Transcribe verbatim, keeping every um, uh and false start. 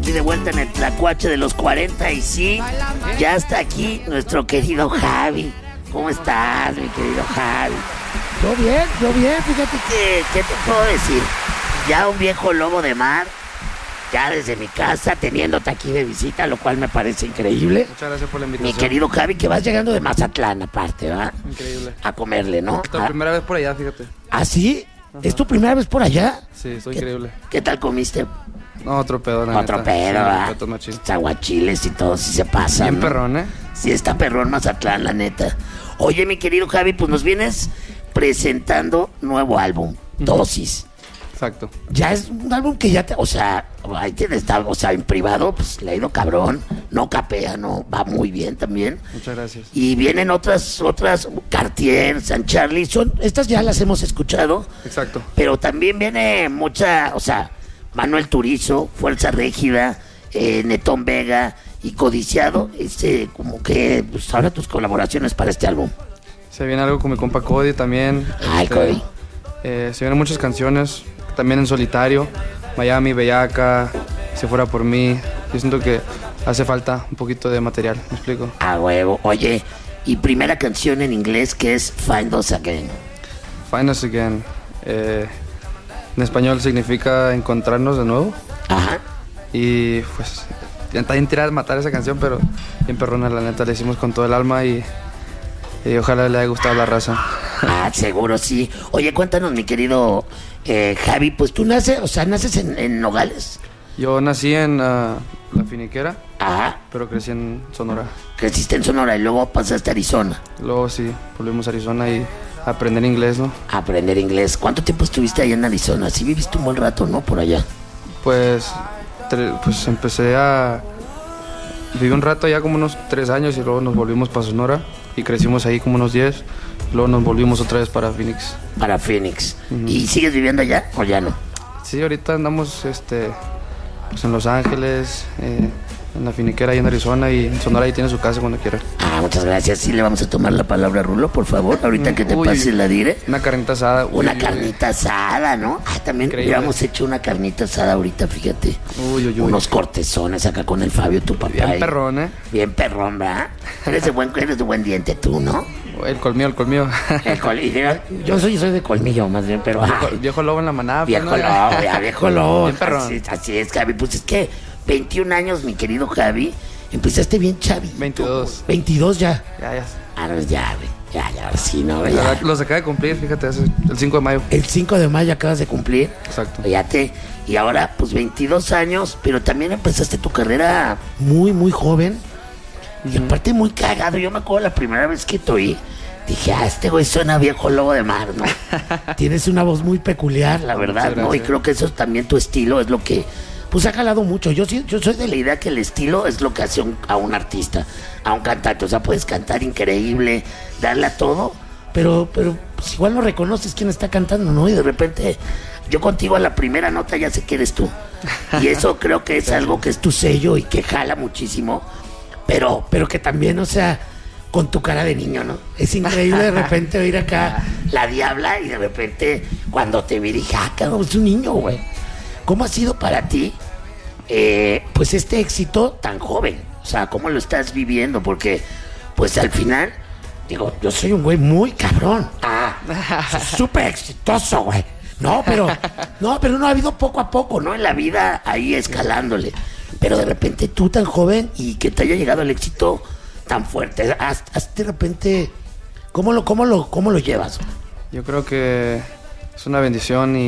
aquí de vuelta en el Tlacuache de los cuarenta y sí, ya está aquí nuestro querido Javi. ¿Cómo estás, mi querido Javi? Yo bien, yo bien, fíjate que... ¿Qué te puedo decir? Ya un viejo lobo de mar, ya desde mi casa, teniéndote aquí de visita, lo cual me parece increíble. Muchas gracias por la invitación. Mi querido Javi, que vas llegando de Mazatlán, aparte, ¿va? Increíble. A comerle, ¿no? Es la ¿Ah? primera vez por allá, fíjate. ¿Ah, sí? Ajá. ¿Es tu primera vez por allá? Sí, estoy ¿Qué, increíble. ¿Qué tal comiste? No, otro pedo, la Otro neta. pedo, Sí, ¿va? respeto, machín. Aguachiles y todo, si se pasa. Bien ¿no? perrón, ¿eh? Sí, está perrón Mazatlán, la neta. Oye, mi querido Javi, pues nos vienes presentando nuevo álbum, Dosis. Exacto. Ya es un álbum que ya te... O sea, ahí tiene estar, o sea, en privado, pues le ha ido cabrón. No capea, no, va muy bien también. Muchas gracias. Y vienen otras, otras, Cartier, San Charlie, son, estas ya las hemos escuchado. Exacto. Pero también viene mucha, o sea, Manuel Turizo, Fuerza Régida, eh, Netón Vega y Codiciado. Este, como que, pues ahora tus colaboraciones para este álbum. Se viene algo con mi compa Cody también. Ay, Este, Cody. eh, se vienen muchas canciones, también en solitario. Miami, Bellaca, Si Fuera Por Mí. Yo siento que hace falta un poquito de material, ¿me explico? A huevo. Oye, y primera canción en inglés que es Find Us Again. Find Us Again. Eh, en español significa encontrarnos de nuevo. Ajá. Y pues, está bien tirada matar esa canción, pero bien perrona, la neta, la hicimos con todo el alma y, y ojalá le haya gustado la raza. Ah, seguro sí. Oye, cuéntanos, mi querido eh, Javi, pues tú naces, o sea, naces en, en Nogales. Yo nací en uh, La Finiquera, Ajá. pero crecí en Sonora. Creciste en Sonora y luego pasaste a Arizona Luego sí, volvimos a Arizona y a aprender inglés, ¿no? a aprender inglés. ¿Cuánto tiempo estuviste allá en Arizona? Sí viviste un buen rato, ¿no? Por allá. Pues, tre- pues empecé a... Viví un rato allá como unos tres años y luego nos volvimos para Sonora y crecimos ahí como unos diez. Luego nos volvimos otra vez para Phoenix. Para Phoenix. Ujú. ¿Y sigues viviendo allá o ya no? Sí, ahorita andamos este, pues en Los Ángeles, eh, en La Finiquera y en Arizona, y en Sonora ahí tiene su casa cuando quiera. Ah, muchas gracias. Sí, le vamos a tomar la palabra a Rulo, por favor. Ahorita que te Uy, pases la dire. Una carnita asada. uy, Una uy, carnita asada, ¿no? Ah, también Increíble. hubiéramos hecho una carnita asada ahorita, fíjate. Uy, uy, uy. Unos cortezones acá con el Fabio, tu papá. Bien ahí. perrón, ¿eh? Bien perrón, ¿verdad? Eres de buen, eres de buen diente tú, ¿no? El colmillo, el colmillo. El col- y diga, yo soy, soy de colmillo, más bien, pero... Viejo, ay, viejo lobo en la manada. pues, viejo ¿no? lobo, ya, viejo lobo. Bien perrón. Así, así es, Javi. Pues es que veintiún años, mi querido Javi. Empezaste bien chavito. veintidós. veintidós ya. Ya, ya. Ah, no, ya, güey. Ya, ya, ahora sí, ¿no? La Ya. verdad, Los acaba de cumplir, fíjate, hace el cinco de mayo. El cinco de mayo acabas de cumplir. Exacto. Fíjate. Y ahora, pues veintidós años, pero también empezaste tu carrera. Muy, muy joven. Y aparte muy cagado. Yo me acuerdo la primera vez que te oí. Dije, ah, este güey suena a viejo lobo de mar, ¿no? Tienes una voz muy peculiar. La verdad, Muchas ¿no? Y gracias. creo que eso es también tu estilo, es lo que... Pues ha calado mucho. Yo sí, Yo soy de la idea que el estilo es lo que hace un- a un artista, a un cantante. O sea, puedes cantar increíble, darle a todo, pero, pero pues igual no reconoces quién está cantando, ¿no? ¿no? Y de repente, yo contigo a la primera nota ya sé que eres tú. Y eso creo que es algo que es tu sello y que jala muchísimo. Pero, Pero que también, o sea, con tu cara de niño, ¿no? Es increíble de repente oír acá. la diabla, y de repente, cuando te vi, dije, ah, cabrón, es un niño, güey. ¿Cómo ha sido para ti, eh, pues, este éxito tan joven? O sea, ¿cómo lo estás viviendo? Porque, pues, al final, digo, yo soy un güey muy cabrón. Ah, súper exitoso, güey. No, pero, no, pero no ha habido poco a poco, ¿no? En la vida, ahí escalándole. Pero de repente tú tan joven y que te haya llegado el éxito tan fuerte, has, has de repente, ¿cómo lo, cómo lo, cómo lo llevas? Yo creo que es una bendición y